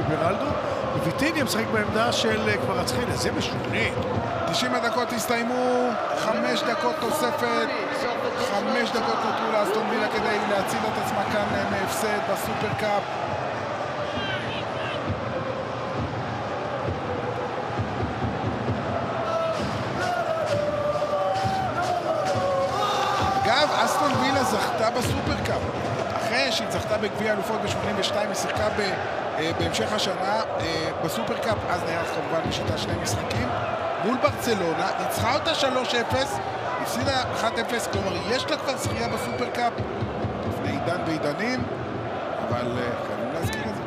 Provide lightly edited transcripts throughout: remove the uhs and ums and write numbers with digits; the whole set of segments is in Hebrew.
ברלדו, וויטיניה משחק בעמדה של קווארצחליה, זה משונה. 90 הדקות הסתיימו, 5 דקות תוספת, 5 דקות נותרו לאסטון וילה כדי להציל את עצמה כאן מהפסד בסופרקאפ. אגב, אסטון וילה זכתה בסופרקאפ. אחרי שהיא זכתה בגביע האלופות ב-82, היא שיחקה בהמשך השנה בסופרקאפ, אז נערך כמובן בשיטה 2 משחקים. מול ברצלונה, ניצחה אותה 3-0, הפסידה 1-0, כלומר יש לה כבר זכייה בסופרקאפ לפני עידן ועידנים, אבל חייבים להזכיר את זה.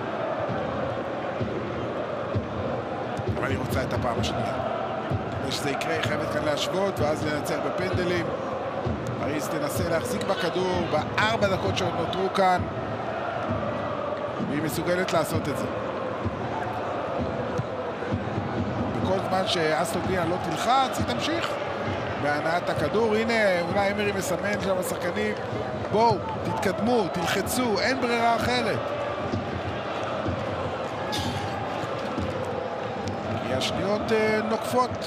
אבל היא רוצה את הפעם השנייה. כדי שזה יקרה, היא חייבת כאן להשוות, ואז לנצח בפנדלים. פריז תנסה להחזיק בכדור ב4 דקות שעוד נותרו כאן, והיא מסוגלת לעשות את זה. כל זמן שאסטון וילה לא תלחץ, היא תמשיך בהנעת הכדור. הנה, אולי אמרי מסמן שם השחקנים, בואו, תתקדמו, תלחצו, אין ברירה אחרת. כי השניות נוקפות.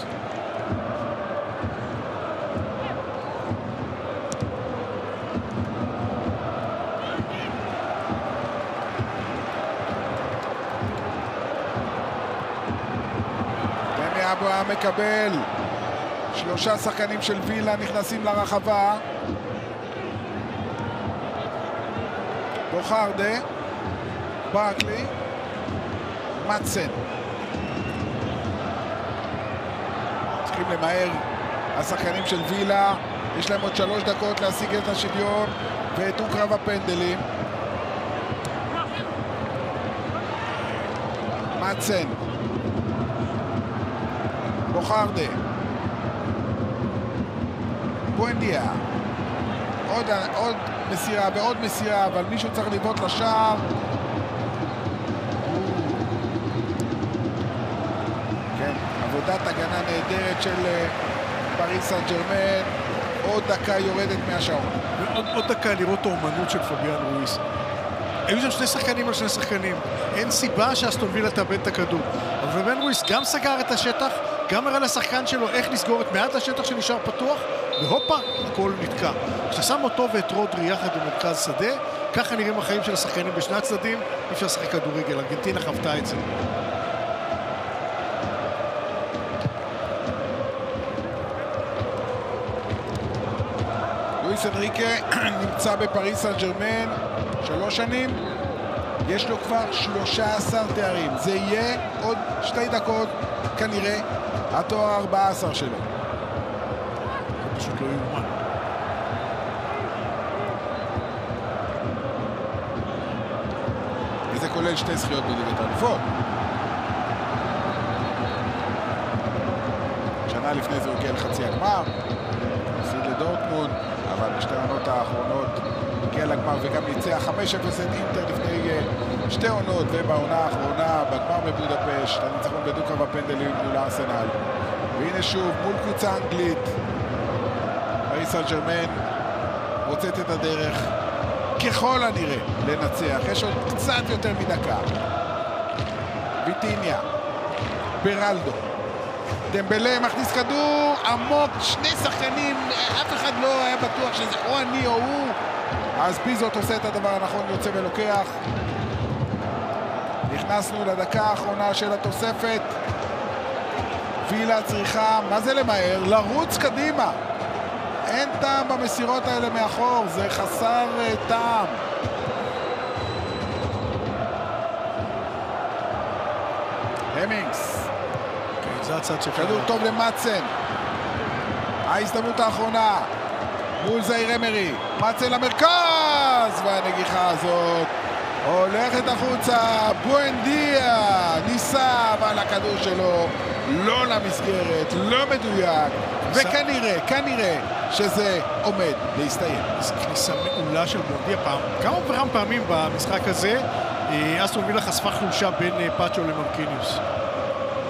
אבואה מקבל, 3 שחקנים של וילה נכנסים לרחבה. בוחרדה, ברקלי, מצן. צריכים למהר השחקנים של וילה, יש להם עוד 3 דקות להשיג את השוויון ואת קרב הפנדלים. מצן, בוחרדה, בואנדיה, עוד מסירה ועוד מסירה, אבל מישהו צריך לבעוט לשער. כן, עבודת הגנה נהדרת של פריז סן ז'רמן. עוד דקה יורדת מהשעון. עוד דקה לראות האומנות של פביאן רויס. היו שם 2 שחקנים על 2 שחקנים, אין סיבה שאסטון וילה תאבד את הכדור. אבל פביאן רויס גם סגר את השטח, גם הראה לשחקן שלו איך לסגור את מעט השטח שנשאר פתוח, והופה, הכל נתקע. כששם אותו ואת רודרי יחד במרכז שדה, ככה נראים החיים של השחקנים בשני הצדדים, אי אפשר לשחק כדורגל, ארגנטינה חוותה את זה. לואיס אנריקה נמצא בפריז סן ז'רמן 3 שנים, יש לו כבר 13 תארים. זה יהיה עוד 2 דקות כנראה התואר 14 שלו. זה פשוט לא יאומן. וזה כולל 2 זכיות בליגת האלופות. שנה לפני זה הוא הגיע לחצי הגמר, הפסיד לדורטמונד, אבל בשתי העונות האחרונות הגיע לגמר וגם ניצח 5-0 את אינטר לפני 2 עונות, ובעונה האחרונה בגמר בבודפשט הניצחון בדו-קרב הפנדלים מול ארסנל. והנה שוב מול קבוצה אנגלית, פריז סן ז'רמן מוצאת את הדרך ככל הנראה לנצח. יש עוד קצת יותר מדקה. ויטיניה, ברלדו, דמבלה מכניס כדור עמוק, 2 שחקנים, אף אחד לא היה בטוח שזה או אני או הוא, אז פיזוט עושה את הדבר הנכון, יוצא ולוקח. נכנסנו לדקה האחרונה של התוספת. וילה צריכה, מה זה למהר? לרוץ קדימה. אין טעם במסירות האלה מאחור, זה חסר טעם. המינגס, זה הצד של כדור טוב למצן. ההזדמנות האחרונה מול זעיר אמרי, מצן למרכז, והנגיחה הזאת הולכת החוצה. בואנדיה ניסה, אבל הכדור שלו לא למסגרת, לא מדויק, וכנראה שזה עומד להסתיים. זו כניסה מעולה של בואנדיה. כמה פעמים במשחק הזה אסטון וילה חשפה חולשה בין פאצ'ו למרקיניוס.